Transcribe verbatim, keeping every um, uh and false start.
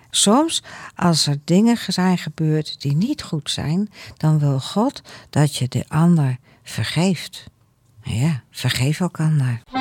Soms, als er dingen zijn gebeurd die niet goed zijn, dan wil God dat je de ander vergeeft. Ja, vergeef elkaar.